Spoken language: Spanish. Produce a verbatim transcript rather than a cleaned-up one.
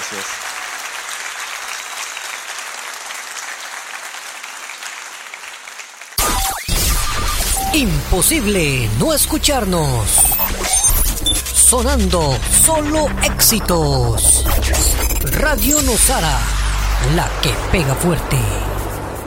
gracias. Imposible no escucharnos. Sonando solo éxitos. Radio Nosara, la que pega fuerte.